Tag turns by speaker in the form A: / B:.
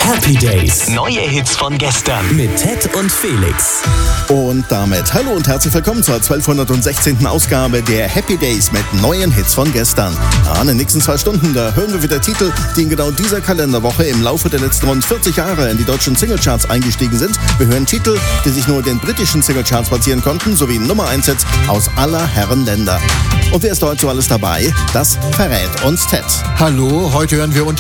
A: Happy Days.
B: Neue Hits von gestern.
A: Mit Ted und Felix.
C: Und damit hallo und herzlich willkommen zur 1216. Ausgabe der Happy Days mit neuen Hits von gestern. In den nächsten 2 Stunden, da hören wir wieder Titel, die in genau dieser Kalenderwoche im Laufe der letzten rund 40 Jahre in die deutschen Singlecharts eingestiegen sind. Wir hören Titel, die sich nur in den britischen Singlecharts platzieren konnten, sowie Nummer 1 Hits aus aller Herren Länder. Und wer ist heute so alles dabei? Das verrät uns Ted.
D: Hallo, heute hören wir unter